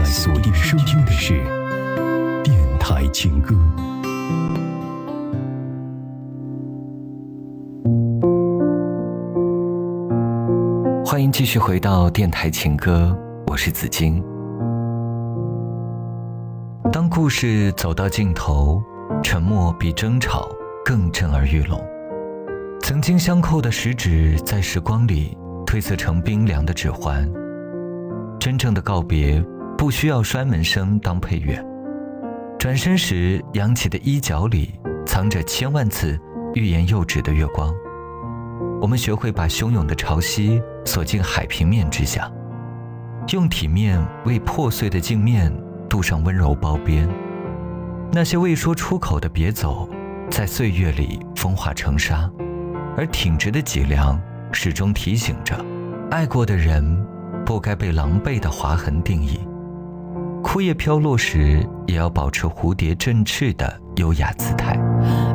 锁定收听的是电台情歌。 欢迎继续回到电台情歌，我是子金。当故事走到尽头，沉默比争吵更震耳欲聋。曾经相扣的食指在时光里褪色成冰凉的指环。真正的告别不需要摔门声当配乐，转身时扬起的衣角里藏着千万次欲言又止的月光。我们学会把汹涌的潮汐锁进海平面之下，用体面为破碎的镜面镀上温柔包边。那些未说出口的别走，在岁月里风化成沙，而挺直的脊梁始终提醒着，爱过的人不该被狼狈的划痕定义。枯叶飘落时，也要保持蝴蝶振翅的优雅姿态。